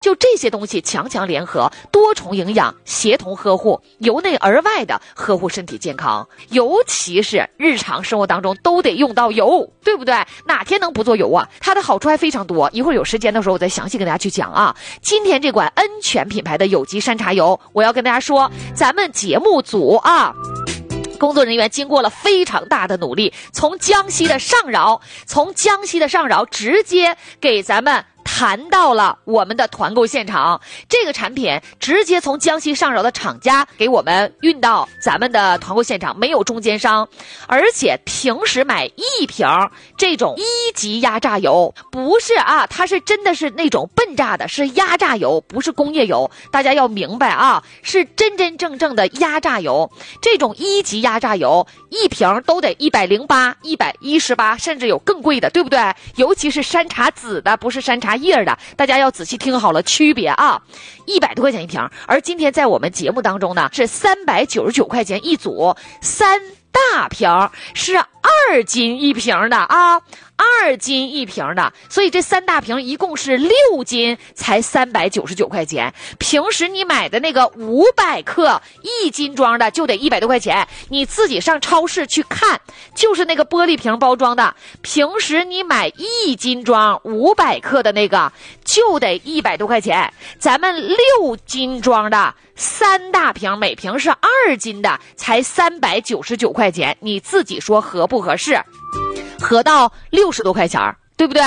就这些东西强强联合，多重营养，协同呵护，由内而外的呵护身体健康。尤其是日常生活当中都得用到油，对不对？哪天能不做油啊？它的好处还非常多，一会儿有时间的时候我再详细跟大家去讲啊。今天这款恩泉品牌的有机山茶油，我要跟大家说，咱们节目组啊，工作人员经过了非常大的努力，从江西的上饶直接给咱们谈到了我们的团购现场。这个产品直接从江西上饶的厂家给我们运到咱们的团购现场，没有中间商。而且平时买一瓶这种1级压榨油，不是啊，它是真的是那种笨榨的，是压榨油，不是工业油，大家要明白啊，是真真正正的压榨油。这种1级压榨油一瓶都得108、118，甚至有更贵的，对不对？尤其是山茶籽的，不是山茶叶的，大家要仔细听好了区别啊，100多块钱一瓶。而今天在我们节目当中呢，是399块钱一组，3大瓶是2斤一瓶的啊，2斤一瓶的，所以这3大瓶一共是6斤，才399块钱。平时你买的那个500克1斤装的就得100多块钱，你自己上超市去看，就是那个玻璃瓶包装的，平时你买1斤装500克的那个就得100多块钱，咱们6斤装的3大瓶，每瓶是2斤的，才399块钱，你自己说合不合适？合到60多块钱，对不对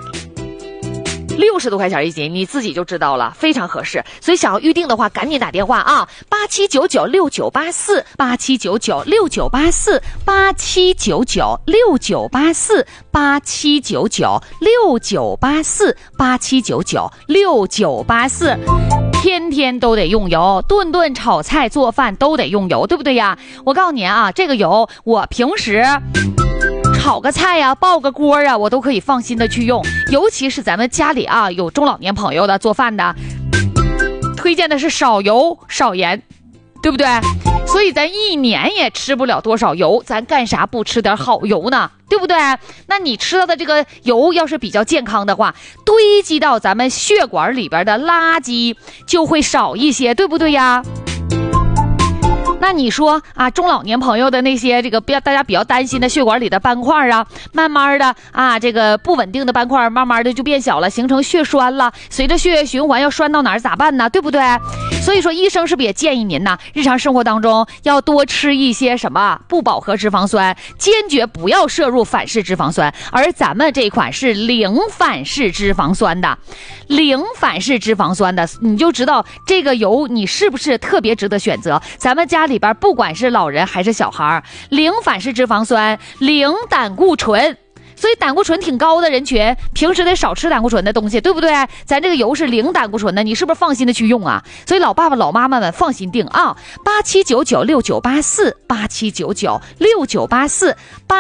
？60多块钱一斤，你自己就知道了，非常合适。所以想要预定的话，赶紧打电话啊，87996984 87996984 87996984 87996984 87996984。天天都得用油，顿顿炒菜做饭都得用油，对不对呀？我告诉你啊，这个油我平时炒个菜呀，爆个锅啊，我都可以放心的去用。尤其是咱们家里啊有中老年朋友的做饭的，推荐的是少油少盐，对不对？所以咱一年也吃不了多少油，咱干啥不吃点好油呢？对不对？那你吃到的这个油要是比较健康的话，堆积到咱们血管里边的垃圾就会少一些，对不对呀？那你说啊，中老年朋友的那些这个大家比较担心的血管里的斑块啊，慢慢的啊，这个不稳定的斑块慢慢的就变小了，形成血栓了，随着血液循环要栓到哪儿咋办呢？对不对？所以说医生是不是也建议您呢，日常生活当中要多吃一些什么不饱和脂肪酸，坚决不要摄入反式脂肪酸。而咱们这款是零反式脂肪酸的，零反式脂肪酸的，你就知道这个油你是不是特别值得选择。咱们家里边不管是老人还是小孩，零反式脂肪酸，零胆固醇，所以胆固醇挺高的人群平时得少吃胆固醇的东西，对不对？咱这个油是零胆固醇的，你是不是放心的去用啊？所以老爸爸老妈妈们放心订啊，87996984 87996984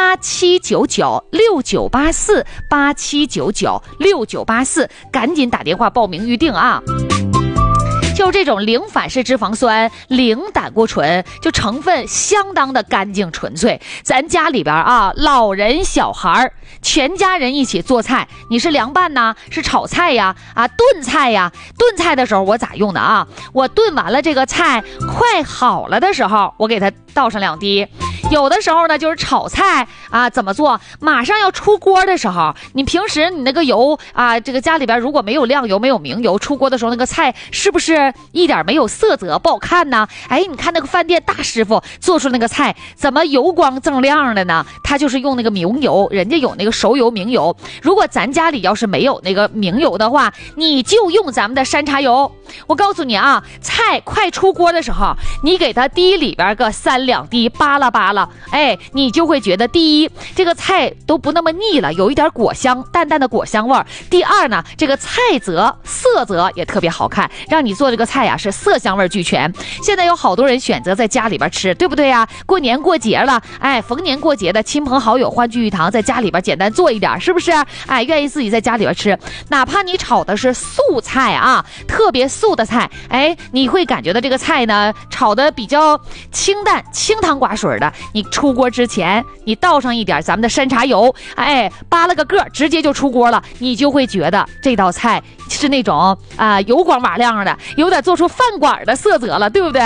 87996984 87996984，赶紧打电话报名预定啊。就这种零反式脂肪酸，零胆固醇，就成分相当的干净纯粹。咱家里边啊，老人小孩全家人一起做菜，你是凉拌呢，是炒菜呀，啊炖菜呀。炖菜的时候我咋用的啊？我炖完了这个菜快好了的时候，我给它倒上2滴。有的时候呢，就是炒菜啊，怎么做？马上要出锅的时候，你平时你那个油啊，这个家里边如果没有亮油，没有明油，出锅的时候那个菜是不是一点没有色泽，不好看呢？哎，你看那个饭店大师傅做出那个菜，怎么油光锃亮的呢？他就是用那个明油，人家有那个熟油明油。如果咱家里要是没有那个明油的话，你就用咱们的山茶油。我告诉你啊，菜快出锅的时候，你给它滴里边个3、2滴，扒拉扒拉，哎，你就会觉得第一，这个菜都不那么腻了，有一点果香，淡淡的果香味儿。第二呢，这个菜色也特别好看，让你做这个菜呀是色香味俱全。现在有好多人选择在家里边吃，对不对呀？过年过节了，哎，逢年过节的亲朋好友欢聚一堂，在家里边简单做一点，是不是？哎，愿意自己在家里边吃，哪怕你炒的是素菜啊，特别素的菜，哎，你会感觉到这个菜呢炒的比较清淡，清汤寡水的。你出锅之前，你倒上一点咱们的山茶油，哎，扒了个个，直接就出锅了，你就会觉得这道菜是那种油光瓦亮的，有点做出饭馆的色泽了，对不对？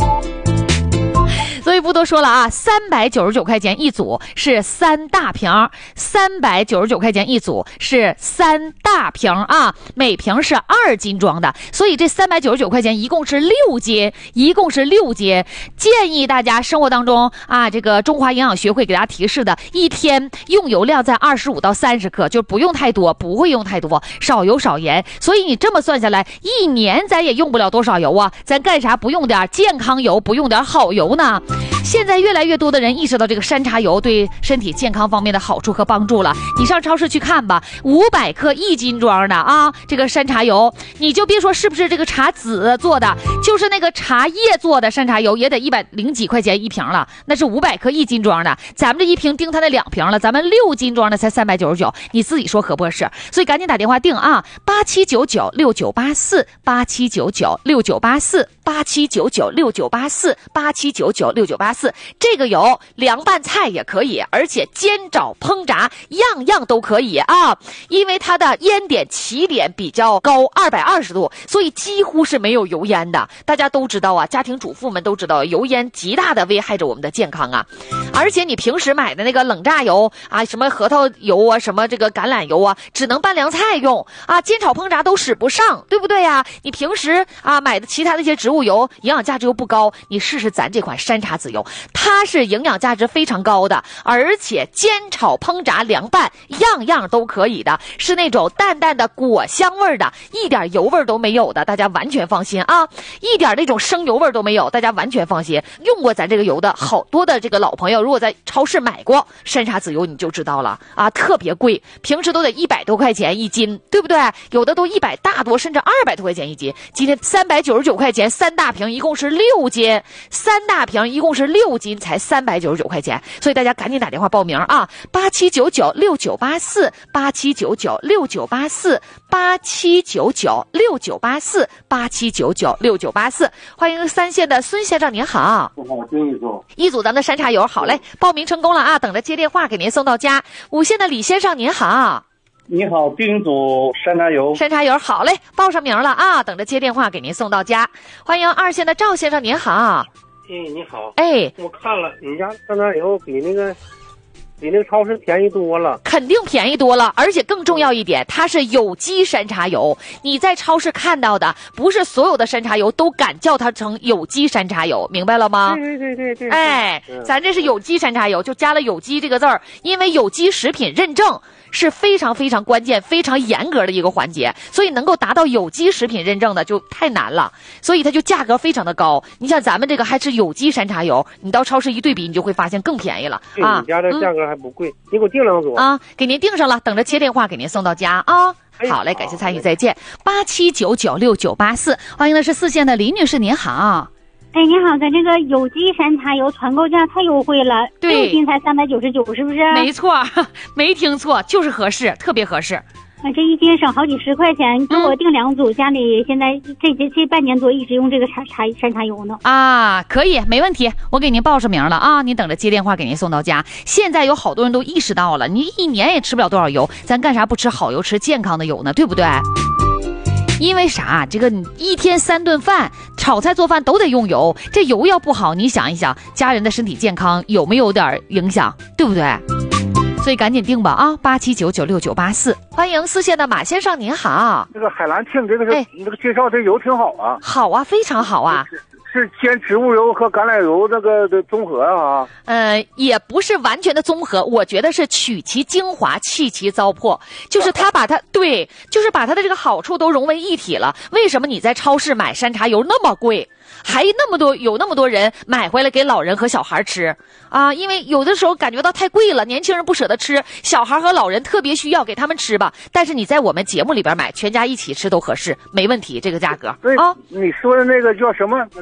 所以不多说了啊，399块钱一组是3大瓶，399块钱一组是3大瓶啊，每瓶是2斤装的，所以这399块钱一共是6斤，建议大家生活当中啊，这个中华营养学会给大家提示的，一天用油量在25到30克，就不用太多，不会用太多，少油少盐，所以你这么算下来，一年咱也用不了多少油啊，咱干啥不用点健康油，不用点好油呢？现在越来越多的人意识到这个山茶油对身体健康方面的好处和帮助了。你上超市去看吧，500克1斤装的啊，这个山茶油，你就别说是不是这个茶籽做的，就是那个茶叶做的山茶油也得100几块钱一瓶了，那是500克1斤装的，咱们这一瓶订它那2瓶了，咱们6斤装的才399，你自己说合不合适？所以赶紧打电话订啊，87996984，87996984，87996984，这个油凉拌菜也可以，而且煎炒烹炸样样都可以啊，因为它的烟点起点比较高，220度，所以几乎是没有油烟的。大家都知道啊，家庭主妇们都知道，油烟极大的危害着我们的健康啊。而且你平时买的那个冷榨油啊，什么核桃油啊，什么这个橄榄油啊，只能拌凉菜用啊，煎炒烹炸都使不上，对不对呀？你平时啊买的其他的一些植物油，营养价值又不高，你试试咱这款山茶籽油，它是营养价值非常高的，而且煎炒烹炸凉拌样样都可以的，是那种淡淡的果香味的，一点油味都没有的，大家完全放心啊，一点那种生油味都没有，大家完全放心。用过咱这个油的好多的这个老朋友，如果在超市买过山茶籽油，你就知道了啊，特别贵，平时都得100多块钱一斤，对不对？有的都100大多，甚至200多块钱一斤。今天399块钱3大瓶，一共是6斤，3大瓶一共是6斤，才399块钱。所以大家赶紧打电话报名啊，87996984，87996984，87996984，欢迎3线的孙先生，您好。一组咱们的山茶油，好嘞，报名成功了啊，等着接电话给您送到家。5线的李先生，您好。 你好，订一组山茶油。 山茶油，好嘞，报上名了啊，等着接电话给您送到家。欢迎2线的赵先生，您好。 你好。 哎， 我看了你家山茶油比那个超市便宜多了， 肯定便宜多了，而且更重要一点，它是有机山茶油。你在超市看到的，不是所有的山茶油都敢叫它成有机山茶油，明白了吗？ 对。 哎，咱这是有机山茶油，就加了有机这个字儿，因为有机食品认证是非常非常关键、非常严格的一个环节，所以能够达到有机食品认证的就太难了，所以它就价格非常的高。你像咱们这个还是有机山茶油，你到超市一对比，你就会发现更便宜了啊！ 你家这价格还不贵，你给我订2组啊，给您订上了，等着接电话给您送到家啊。好嘞，感谢参与，再见。87996984，欢迎的是4线的李女士，您好。 哎，你好，咱这个有机山茶油团购价太优惠了，6斤才399，是不是？ 没错，没听错，就是合适，特别合适。 这一斤省好几十块钱，给我订2组，家里现在这半年多一直用这个山茶油呢。 啊，可以，没问题，我给您报上名了啊，您等着接电话给您送到家。现在有好多人都意识到了，你一年也吃不了多少油，咱干啥不吃好油，吃健康的油呢？对不对？因为啥？这个你一天3顿饭，炒菜做饭都得用油，这油要不好，你想一想，家人的身体健康有没有点影响？对不对？所以赶紧订吧啊！87996984，欢迎4线的马先生，您好。 这个海蓝烃，这个你这个介绍这油挺好啊。 好啊，非常好啊。 是兼植物油和橄榄油这个的综合啊？ 也不是完全的综合，我觉得是取其精华，去其糟粕，就是他把它对，就是把它的这个好处都融为一体了。为什么你在超市买山茶油那么贵？还有那么多人买回来给老人和小孩吃啊，因为有的时候感觉到太贵了，年轻人不舍得吃，小孩和老人特别需要，给他们吃吧。但是你在我们节目里边买，全家一起吃都合适，没问题，这个价格啊。 你说的那个叫什么？那个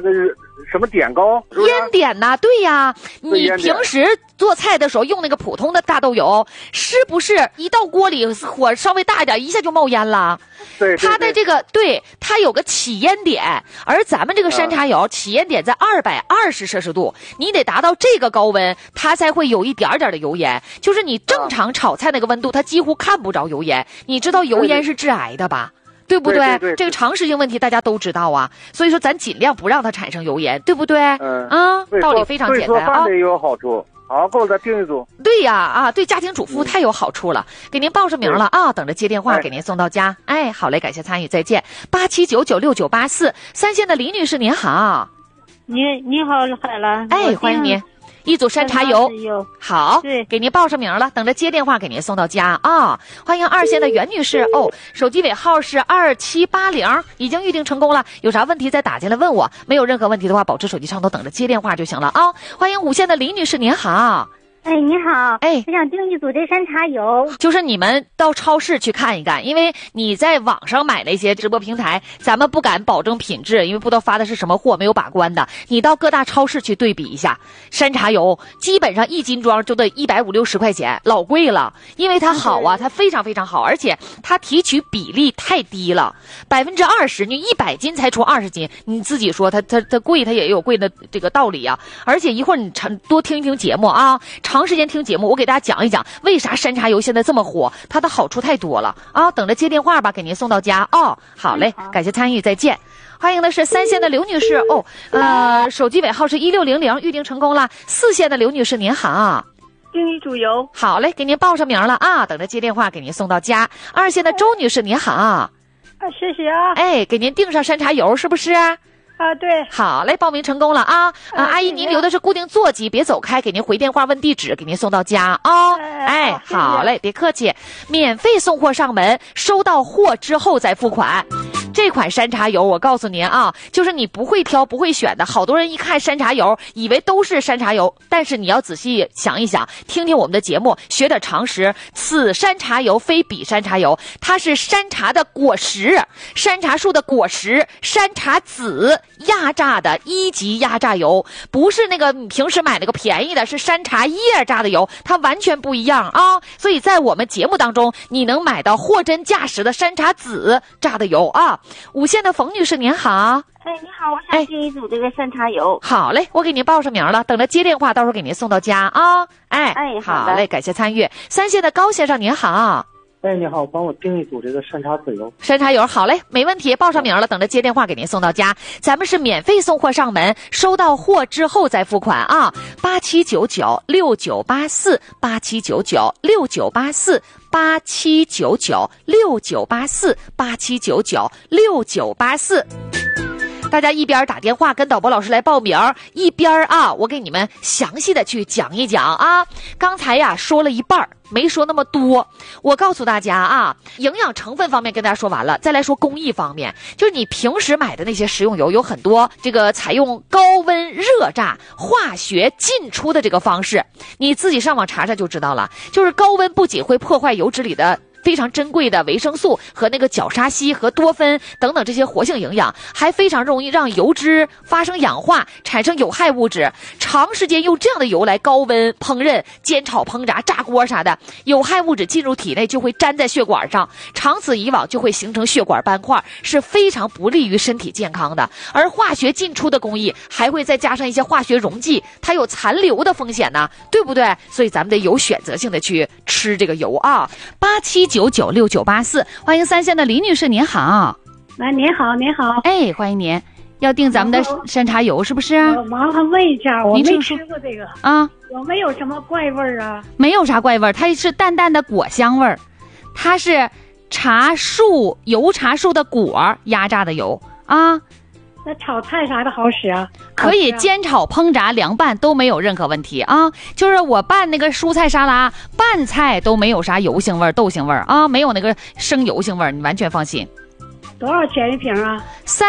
什么碘高？是不是烟碘呐，对呀，你烟碘平时做菜的时候用那个普通的大豆油，是不是一到锅里火稍微大一点，一下就冒烟了？ 对， 它的这个它有个起烟点，而咱们这个山茶油起烟点在220摄氏度，你得达到这个高温，它才会有一点点的油烟。就是你正常炒菜那个温度，它几乎看不着油烟。你知道油烟是致癌的吧？对不对？ 对， 这个常识性问题大家都知道啊，所以说咱尽量不让它产生油烟，对不对？道理非常简单啊。 做饭的也有好处。好，给我再订一组。 对呀，对家庭主妇太有好处了，给您报上名了啊，等着接电话给您送到家。哎，好嘞，感谢参与，再见。87996984，三线的李女士您好。 你好，海兰。 哎，欢迎您。一组山茶油，好， 对， 给您报上名了，等着接电话给您送到家啊。欢迎二线的袁女士哦，手机尾号是2780，已经预定成功了，有啥问题再打进来问我，没有任何问题的话，保持手机畅通，等着接电话就行了啊。欢迎五线的李女士，您好。 哎，你好， 哎， 我想订一组这山茶油。 就是你们到超市去看一看，因为你在网上买那些直播平台，咱们不敢保证品质，因为不知道发的是什么货，没有把关的。你到各大超市去对比一下，山茶油基本上1斤装就得150-160块钱，老贵了。因为它好啊，它非常非常好，而且它提取比例太低了，20%，你100斤才出20斤，你自己说它贵，它也有贵的这个道理啊。而且一会儿你多听一听节目啊。长时间听节目，我给大家讲一讲为啥山茶油现在这么火，它的好处太多了啊！等着接电话吧，给您送到家哦。好嘞，感谢参与，再见。欢迎的是三线的刘女士哦，手机尾号是1600，预定成功了。四线的刘女士您好， 订一组油。 好嘞，给您报上名了啊，等着接电话给您送到家。二线的周女士您好， 谢谢啊。 哎，给您订上山茶油是不是？ 对， 好嘞，报名成功了啊！阿姨，您留的是固定座机，别走开，给您回电话问地址，给您送到家啊！哎，好嘞，别客气，免费送货上门，收到货之后再付款。这款山茶油，我告诉您啊，就是你不会挑、不会选的。好多人一看山茶油，以为都是山茶油，但是你要仔细想一想，听听我们的节目，学点常识。此山茶油非彼山茶油，它是山茶的果实，山茶树的果实，山茶籽压榨的1级压榨油，不是那个你平时买那个便宜的，是山茶叶榨的油，它完全不一样啊。所以在我们节目当中，你能买到货真价实的山茶籽榨的油啊。五线的冯女士您好。 哎，你好，我想订一组这个山茶油。 好嘞，我给您报上名了，等着接电话，到时候给您送到家啊。哎，好嘞，感谢参与。三线的高先生您好。 哎，你好，帮我订一组这个山茶籽油。 山茶油，好嘞，没问题，报上名了，等着接电话给您送到家。咱们是免费送货上门，收到货之后再付款啊。87996984，87996984，87996984。大家一边打电话跟导播老师来报名，一边我给你们详细的去讲一讲啊。刚才呀说了一半，没说那么多。我告诉大家啊，营养成分方面跟大家说完了，再来说工艺方面，就是你平时买的那些食用油，有很多这个采用高温热榨、化学进出的这个方式，你自己上网查查就知道了。就是高温不仅会破坏油脂里的非常珍贵的维生素和那个角鲨烯和多酚等等这些活性营养，还非常容易让油脂发生氧化，产生有害物质。长时间用这样的油来高温烹饪、煎炒烹炸、炸锅啥的，有害物质进入体内就会粘在血管上，长此以往就会形成血管斑块，是非常不利于身体健康的。而化学进出的工艺还会再加上一些化学溶剂，它有残留的风险呢，对不对？所以咱们得有选择性的去吃这个油啊。87996984，欢迎三线的李女士您好。 您好，您好。 哎，欢迎您，要订咱们的山茶油是不是？ 麻烦问一下，我没吃过这个啊， 有没有什么怪味儿啊？ 没有啥怪味儿，它是淡淡的果香味儿，它是油茶树的果压榨的油啊。 那炒菜啥的好使啊？ 可以煎炒烹炸凉拌都没有任何问题啊。就是我拌那个蔬菜沙拉，拌菜都没有啥油腥味、豆腥味啊，没有那个生油腥味，你完全放心。 多少钱一瓶啊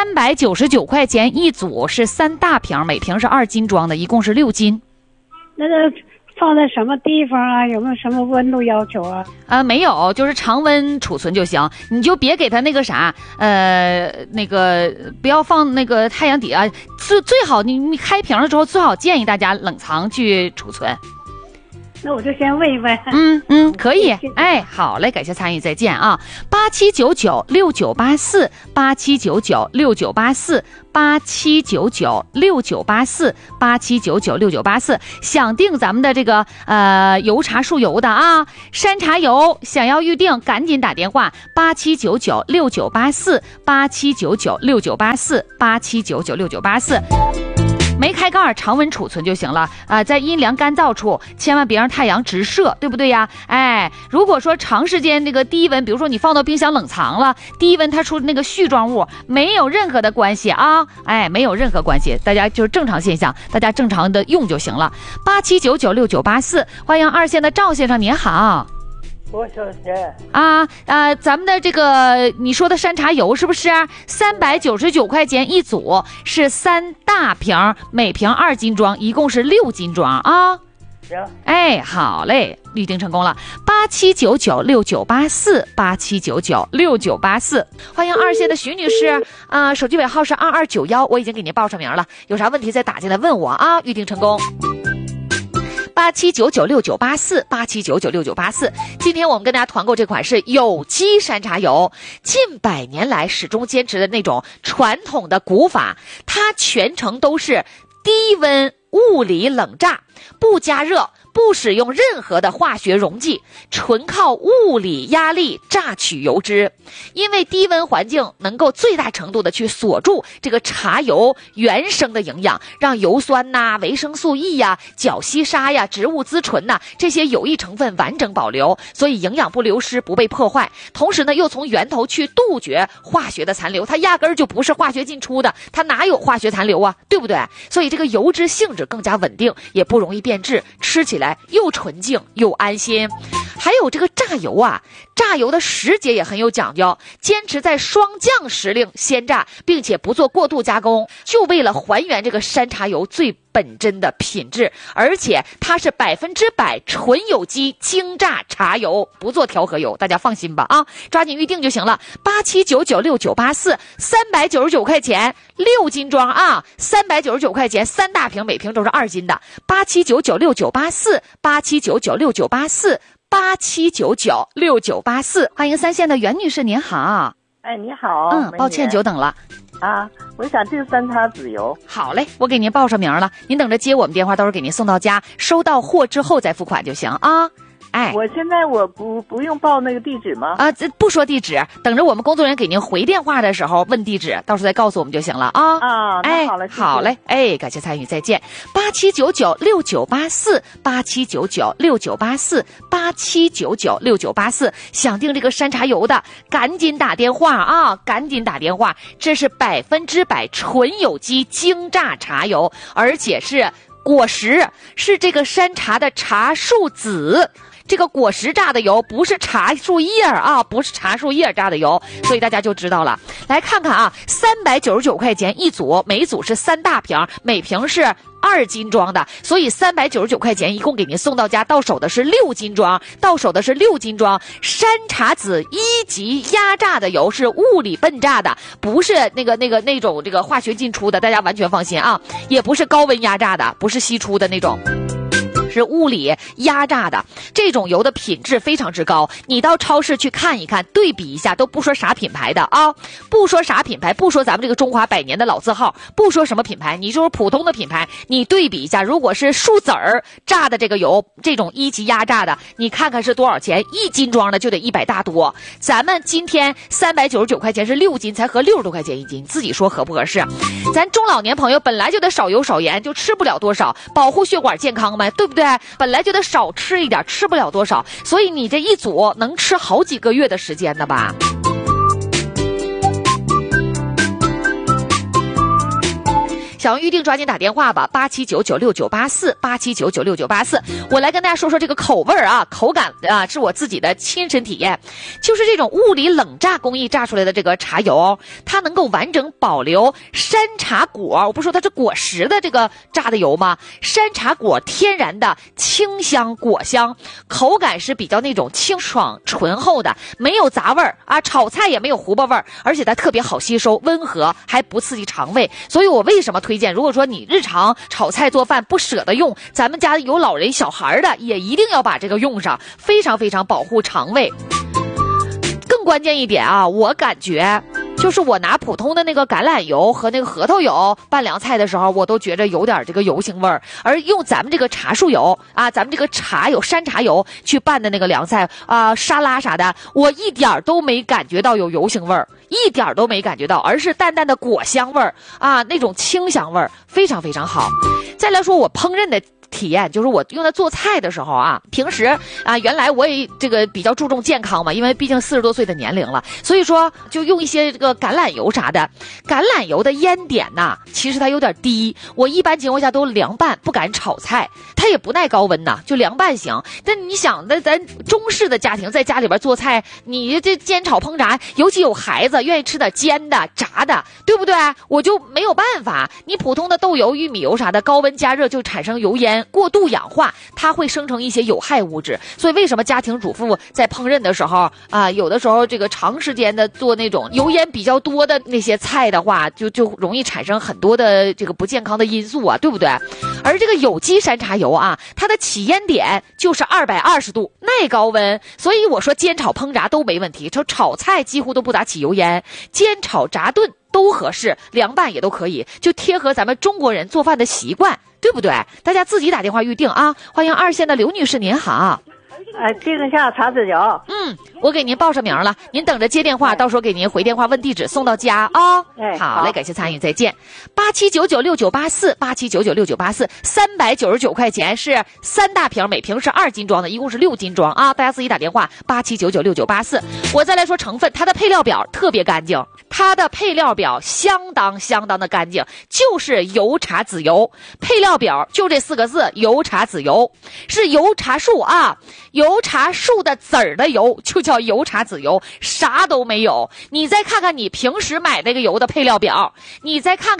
？399块钱一组，是3大瓶，每瓶是2斤装的，一共是6斤。 那个放在什么地方啊？有没有什么温度要求啊？ 没有，就是常温储存就行。你就别给它那个啥，那个不要放那个太阳底下，最好你开瓶了之后，最好建议大家冷藏去储存。 那我就先问一问。 可以。哎，好嘞，感谢参与，再见啊！87996984，87996984，87996984，想订咱们的这个油茶树油的啊，山茶油，想要预定赶紧打电话87996984，87996984，87996984。没开盖常温储存就行了在阴凉干燥处，千万别让太阳直射，对不对呀？哎，如果说长时间那个低温，比如说你放到冰箱冷藏了，低温它出那个絮状物，没有任何的关系啊，哎，没有任何关系，大家就是正常现象，大家正常的用就行了。87996984，欢迎二线的赵先生，您好。 多少钱咱们的这个你说的山茶油是不是399块钱一组？是3大瓶，每瓶2斤装，一共是6斤装啊。 行， 哎，好嘞，预定成功了。87996984，87996984，欢迎二线的徐女士手机尾号是2291，我已经给您报上名了，有啥问题再打进来问我啊，预定成功。87996984，87996984。今天我们跟大家团购这款是有机山茶油，近100年来始终坚持的那种传统的古法，它全程都是低温物理冷榨，不加热，不使用任何的化学溶剂，纯靠物理压力榨取油脂。因为低温环境能够最大程度的去锁住这个茶油原生的营养，让油酸呐、维生素 E 呀、角烯沙呀、植物甾醇呐这些有益成分完整保留，所以营养不流失，不被破坏。同时呢，又从源头去杜绝化学的残留，它压根儿就不是化学进出的，它哪有化学残留啊，对不对？所以这个油脂性质更加稳定，也不容易变质，吃起来又纯净又安心。还有这个榨油榨油的时节也很有讲究，坚持在双降时令鲜榨，并且不做过度加工，就为了还原这个山茶油最本真的品质，而且它是100%纯有机精榨茶油，不做调和油，大家放心吧啊，抓紧预定就行了。87996984，399块钱6斤装啊，399块钱3大瓶，每瓶都是2斤的。87996984，87996984，87996984，欢迎3线的袁女士，您好。 哎，你好。 抱歉久等了我想订山茶籽油。 好嘞，我给您报上名了，您等着接我们电话，到时候给您送到家，收到货之后再付款就行啊。哎， 我现在不用报那个地址吗？ 这不说地址，等着我们工作人员给您回电话的时候问地址，到时候再告诉我们就行了啊。 那好了， 好嘞，哎，感谢参与，再见。87996984，87996984，87996984，想订这个山茶油的，赶紧打电话啊，赶紧打电话，这是100%纯有机精榨茶油，而且是果实，是这个山茶的茶树籽，这个果实榨的油，不是茶树叶不是茶树叶榨的油，所以大家就知道了。来看看399块钱一组，每组是3大瓶，每瓶是2斤装的，所以399块钱一共给您送到家，到手的是6斤装，山茶籽1级压榨的油，是物理笨榨的，不是那种这个化学进出的，大家完全放心啊，也不是高温压榨的，不是析出的那种，是物理压榨的，这种油的品质非常之高，你到超市去看一看，对比一下，都不说啥品牌的不说啥品牌，不说咱们这个中华100年的老字号，不说什么品牌，你就是普通的品牌，你对比一下，如果是树籽儿榨的这个油，这种1级压榨的，你看看是多少钱，1斤装的就得100大多，咱们今天399块钱是6斤，才合60多块钱一斤，自己说合不合适？咱中老年朋友本来就得少油少盐，就吃不了多少，保护血管健康嘛，对不对？本来就得少吃一点，吃不了多少，所以你这一组能吃好几个月的时间的吧。 想要预定抓紧打电话吧，87996984，87996984。我来跟大家说说这个口味啊，口感啊，是我自己的亲身体验。就是这种物理冷榨工艺榨出来的这个茶油，它能够完整保留山茶果，我不说它是果实的这个榨的油吗？山茶果天然的清香果香，口感是比较那种清爽醇厚的，没有杂味儿啊，炒菜也没有糊巴味儿，而且它特别好吸收，温和，还不刺激肠胃。所以我为什么推荐，如果说你日常炒菜做饭不舍得用，咱们家有老人小孩的也一定要把这个用上，非常非常保护肠胃。更关键一点啊，我感觉就是我拿普通的那个橄榄油和那个核桃油拌凉菜的时候，我都觉着有点这个油腥味儿，而用咱们这个茶树油啊，咱们这个茶油山茶油去拌的那个凉菜啊，沙拉啥的，我一点都没感觉到有油腥味儿，一点都没感觉到，而是淡淡的果香味儿啊，那种清香味儿，非常非常好。再来说我烹饪的体验，就是我用它做菜的时候啊，平时啊，原来我也这个比较注重健康嘛，因为毕竟40多岁的年龄了，所以说就用一些这个橄榄油啥的。橄榄油的烟点呐，其实它有点低，我一般情况下都凉拌，不敢炒菜，它也不耐高温呐，就凉拌行。但你想，咱中式的家庭在家里边做菜，你这煎炒烹炸，尤其有孩子愿意吃点煎的炸的，对不对？我就没有办法，你普通的豆油、玉米油啥的，高温加热就产生油烟，过度氧化，它会生成一些有害物质。所以为什么家庭主妇在烹饪的时候啊，有的时候这个长时间的做那种油烟比较多的那些菜的话，就容易产生很多的这个不健康的因素啊，对不对？而这个有机山茶油啊，它的起烟点就是220度，耐高温，所以我说煎炒烹炸都没问题，炒菜几乎都不咋起油烟，煎炒炸炖都合适，凉拌也都可以，就贴合咱们中国人做饭的习惯，对不对？大家自己打电话预定啊！欢迎2线的刘女士，您好。 订一下茶籽油。 我给您报上名了，您等着接电话，到时候给您回电话问地址，送到家啊。好嘞，感谢参与，再见。87996984，87996984，399块钱是3大瓶，每瓶是2斤装的，一共是6斤装啊！大家自己打电话87996984。我再来说成分，它的配料表特别干净，它的配料表相当的干净，就是油茶籽油，配料表就这4个字，油茶籽油，是油茶树啊，油茶树的籽儿的油就叫油茶籽油，啥都没有。你再看看你平时买那个油的配料表，你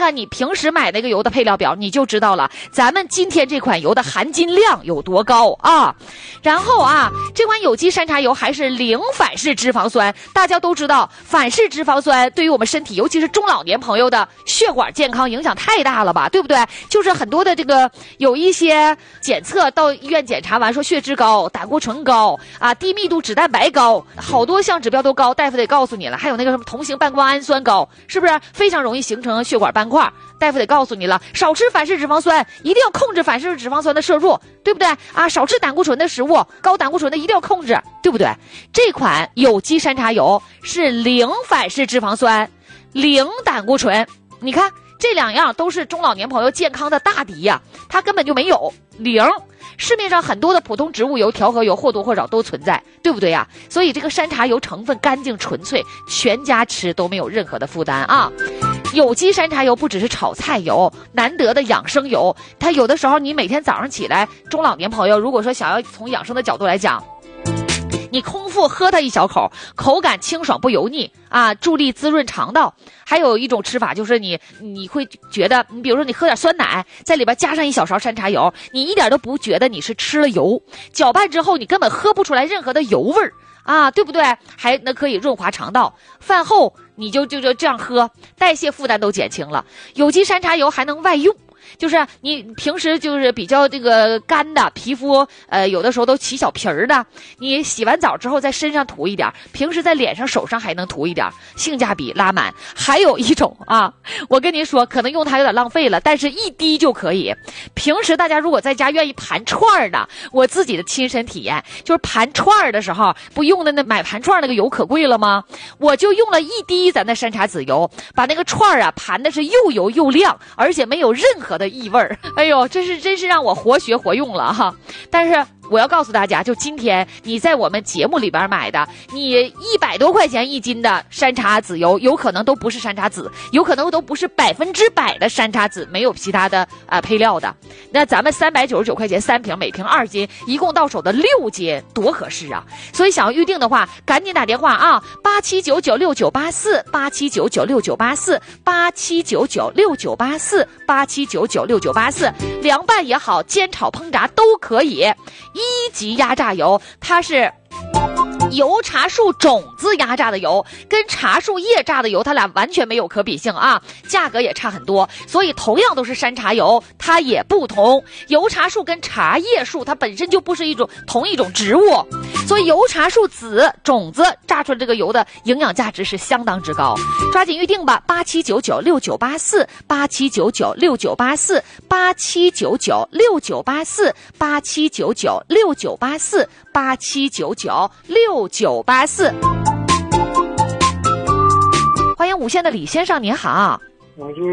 就知道了，咱们今天这款油的含金量有多高啊！然后啊，这款有机山茶油还是0反式脂肪酸，大家都知道，反式脂肪酸对于我们身体，尤其是中老年朋友的血管健康影响太大了吧，对不对？就是很多的这个有一些检测到医院检查完说血脂高、胆固醇高啊、低密度脂蛋白高，好多项指标都高，大夫得告诉你了。还有那个什么同型半胱氨酸高，是不是非常容易形成血管斑块？大夫得告诉你了，少吃反式脂肪酸，一定要控制反式脂肪酸的摄入，对不对啊？少吃胆固醇的食物，高胆固醇的一定要控制，对不对？这款有机山茶油是0反式脂肪酸、0胆固醇，你看这2样都是中老年朋友健康的大敌呀，它根本就没有0。市面上很多的普通植物油、调和油或多或少都存在，对不对呀？所以这个山茶油成分干净纯粹，全家吃都没有任何的负担啊。有机山茶油不只是炒菜油，难得的养生油，它有的时候你每天早上起来，中老年朋友如果说想要从养生的角度来讲，你空腹喝它一小口，口感清爽不油腻啊，助力滋润肠道。还有一种吃法就是你会觉得，你比如说你喝点酸奶，在里边加上1小勺山茶油，你一点都不觉得你是吃了油，搅拌之后你根本喝不出来任何的油味儿啊，对不对？还可以润滑肠道，饭后你就这样喝，代谢负担都减轻了。有机山茶油还能外用，就是你平时就是比较这个干的皮肤，有的时候都起小皮儿的，你洗完澡之后在身上涂一点，平时在脸上手上还能涂一点，性价比拉满。还有一种啊，我跟您说可能用它有点浪费了，但是1滴就可以。平时大家如果在家愿意盘串的，我自己的亲身体验就是盘串的时候不用的那买盘串那个油可贵了吗？我就用了1滴咱的山茶籽油，把那个串啊盘的是又油又亮，而且没有任何的异味儿。哎呦，真是让我活学活用了哈！但是我要告诉大家，就今天你在我们节目里边买的，你100多块钱1斤的山茶籽油，有可能都不是山茶籽，有可能都不是100%的山茶籽，没有其他的配料的。那咱们399块钱3瓶，每瓶2斤，一共到手的6斤，多合适啊！所以想要预定的话，赶紧打电话啊，87996984，87996984，87996984，凉拌也好，煎炒烹炸都可以。1级压榨油，它是油茶树种子压榨的油，跟茶树叶榨的油，它俩完全没有可比性啊，价格也差很多。所以同样都是山茶油，它也不同。油茶树跟茶叶树它本身就不是同一种植物，所以油茶树种子榨出来这个油的营养价值是相当之高。抓紧预定吧，87996984，87996984，87996984，87996984。欢迎无线的李先生，您好。 我就